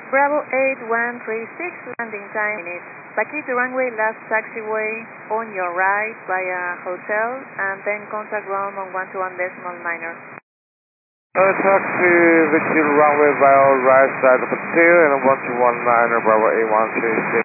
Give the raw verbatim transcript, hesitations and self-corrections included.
Bravo eight one three six, landing time minutes. Vacate the runway, last taxiway on your right via hotel, and then contact ground on one two one decimal niner. Uh, taxi, vacate runway via right side of hotel and one two one niner, Bravo eight one three six.